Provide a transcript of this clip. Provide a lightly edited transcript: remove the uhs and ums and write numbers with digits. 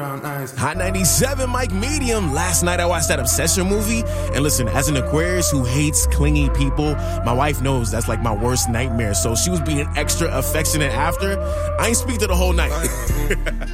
Hot 97, Mike Medium. Last night I watched that Obsession movie. And listen, as an Aquarius who hates clingy people, my wife knows that's like my worst nightmare. So she was being extra affectionate after. I ain't speak to the whole night.